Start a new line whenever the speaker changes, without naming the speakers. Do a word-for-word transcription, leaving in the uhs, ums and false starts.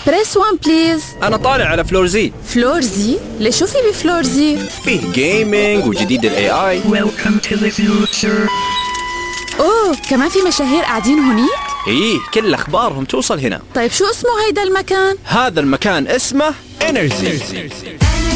بريس وان بليز.
أنا طالع على فلور زي.
فلور زي؟ ليش شو في بفلور زي؟
فيه جيمينج وجديد ال إيه آي.
Welcome to the future.
أوه كمان في مشاهير قاعدين هونيك؟
إيه كل أخبارهم توصل هنا.
طيب شو اسمه هيدا المكان؟
هذا المكان اسمه إنرجي.